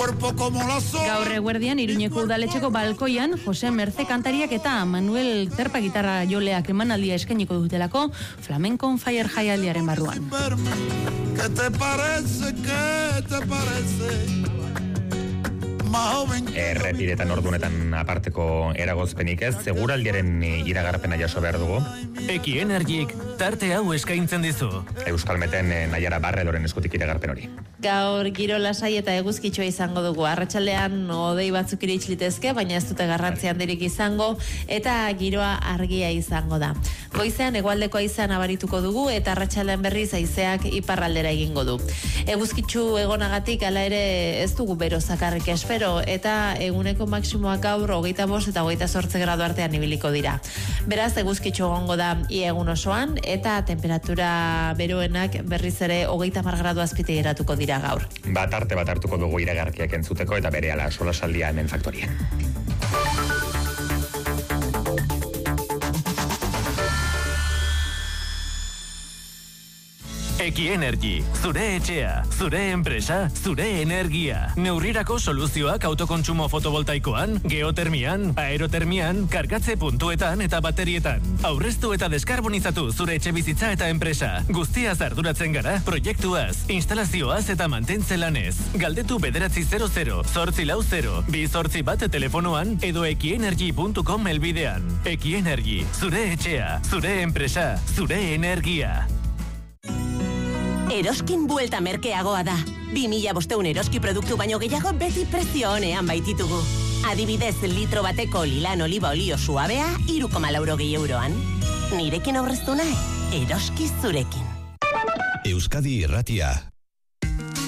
Gaur eguerdian Iruñeko udaletxeko balkoian Jose Merce kantariak eta Manuel Terpa gitarra joleak emanaldia eskainiko dutelako Flamenco on Fire jaialdiaren barruan. Errepidetan ordunetan aparteko eragozpenik ez, seguraldiaren iragarpena jaso behar dugu. Eki Energik tarte hau eskaintzen dizu. Euskalmeten Naiara Barredoren eskutik iragarpen hori. Gaur giro lasai eta eguzkitsua izango dugu. Arratsaldean hodei batzuk iritsi litezke, baina ez dute garrantzi handirik izango eta giroa argia izango da. Goizean hegoaldeko haizea nabarituko dugu eta arratsaldean berriz haizeak iparraldera egingo du. Eguzkitsu egonagatik hala ere ez dugu bero zakarrik espero eta eguneko maksimoak gaur 25 eta 28 gradu artean ibiliko dira. Beraz, eguzkitsu egongo da ia egun osoan eta temperatura beroenak berriz ere 30 gradu azpitik geratuko dira gaur. Bat hartuko dugu iragarkiak entzuteko eta berehala solasaldia hemen faktorian. Eki Energy, zure etxea, zure enpresa, zure energia. Neurrirako soluzioak autokontsumo fotovoltaikoan, geotermian, aerotermian, kargatze puntuetan eta baterietan. Aurreztu eta deskarbonizatu zure etxe bizitza eta enpresa. Guztiaz arduratzen gara, proiektuaz, instalazioaz eta mantentze lanez. Galdetu 900 840 281 telefonoan edo ekienergy.com helbidean. Eki Energy, zure etxea, zure enpresa, zure energia. Eroskin buelta merkeagoa da. 2500 eroski produktu baino gehiago beti prezio honean baititugu. Adibidez, litro bateko Lilan oliba olio suabea 3,80 euroan. Nirekin aurreztu nahi, eroski zurekin. Euskadi Irratia.